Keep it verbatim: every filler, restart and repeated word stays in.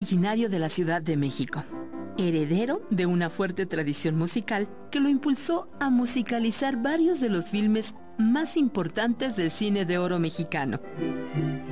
originario de la Ciudad de México, heredero de una fuerte tradición musical que lo impulsó a musicalizar varios de los filmes más importantes del cine de oro mexicano.